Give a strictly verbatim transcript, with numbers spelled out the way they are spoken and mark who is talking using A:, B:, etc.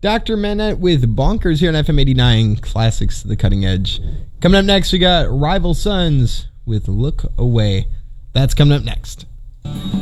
A: Doctor Manette with Bonkers here on F M eighty-nine, Classics to the Cutting Edge. Coming up next, we got Rival Sons with Look Away. That's coming up next.